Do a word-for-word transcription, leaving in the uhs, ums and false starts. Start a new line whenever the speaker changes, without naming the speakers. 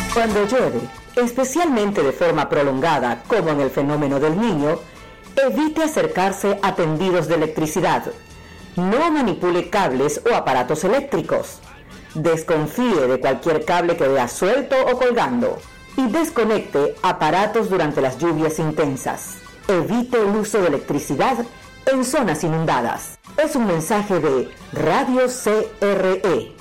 Cuando llueve, especialmente de forma prolongada, como en el fenómeno del Niño, evite acercarse a tendidos de electricidad. No manipule cables o aparatos eléctricos. Desconfíe de cualquier cable que vea suelto o colgando. Y desconecte aparatos durante las lluvias intensas. Evite el uso de electricidad en zonas inundadas. Es un mensaje de Radio C R E.